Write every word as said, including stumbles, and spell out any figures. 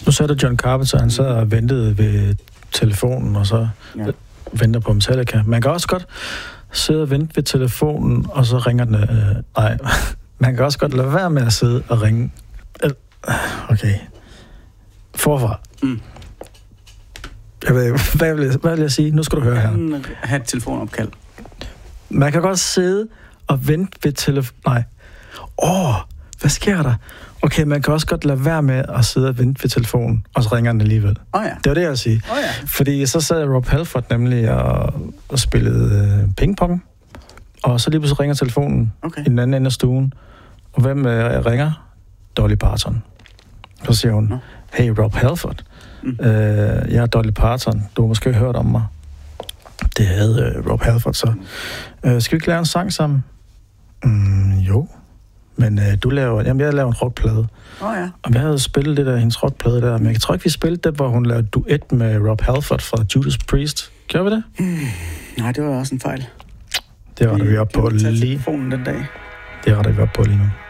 Nu så er det John Carpenter, han sad og ventede ved telefonen, og så ja. venter på Metallica. Man kan også godt sidde og vente ved telefonen, og så ringer den... Øh, nej, man kan også godt lade være med at sidde og ringe. Okay. Forfra. Mm. Jeg ved, hvad, vil jeg, hvad vil jeg sige? Nu skal du høre her. Ha' et telefonopkald. Man kan godt sidde og vente ved telefonen... Nej. Åh, hvad sker der? Okay, man kan også godt lade være med at sidde og vente ved telefonen, og så ringer den alligevel. Oh ja. Det var det, jeg vil sige. Oh ja. Fordi så sad Rob Halford nemlig og, og spillede øh, pingpong, og så lige pludselig ringer telefonen okay. i den anden ende af stuen. Og hvem øh, ringer? Dolly Parton. Så siger hun, no. Hey Rob Halford, mm. øh, jeg er Dolly Parton, du har måske hørt om mig. Det havde øh, Rob Halford så. Mm. Øh, skal vi ikke lave en sang sammen? Mm, jo. Men øh, du laver... Jamen, jeg laver en rockplade. Åh oh, ja. Og vi havde spillet det der, hendes rockplade der. Men jeg tror ikke, vi spillede det, hvor hun lavede duet med Rob Halford fra Judas Priest. Gjorde vi det? Hmm. Nej, det var også en fejl. Det retter vi op på lige... telefonen den dag. Det retter vi op på lige nu.